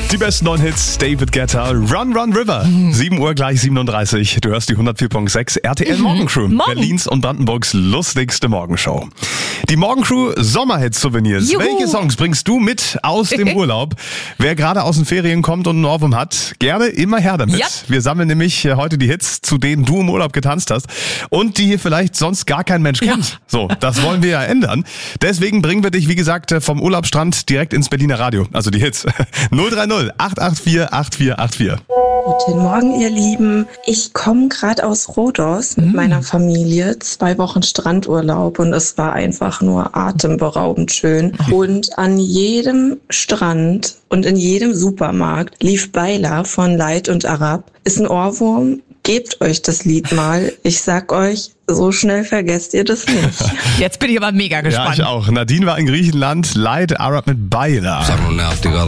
Die besten neuen Hits, David Guetta, Run Run River. 7 Uhr gleich 37. Du hörst die 104.6 RTL Morgencrew. Morgen. Berlins und Brandenburgs lustigste Morgenshow. Die Morgencrew Sommerhit-Souvenirs. Juhu. Welche Songs bringst du mit aus dem Urlaub? Wer gerade aus den Ferien kommt und einen Ohrwurm hat, gerne immer her damit. Ja. Wir sammeln nämlich heute die Hits, zu denen du im Urlaub getanzt hast und die hier vielleicht sonst gar kein Mensch kennt. So, das wollen wir ja ändern. Deswegen bringen wir dich, wie gesagt, vom Urlaubsstrand direkt ins Berliner Radio. Also die Hits. 030 884 8484. Guten Morgen, ihr Lieben. Ich komme gerade aus Rhodos mit meiner Familie. 2 Wochen Strandurlaub und es war einfach nur atemberaubend schön. Und an jedem Strand und in jedem Supermarkt lief Baila von Light und Arab. Ist ein Ohrwurm. Gebt euch das Lied mal. Ich sag euch, so schnell vergesst ihr das nicht. Jetzt bin ich aber mega Ja, gespannt. ich auch. Nadine war in Griechenland, Light Arab mit Baila. Ψάχνουν ναυτικά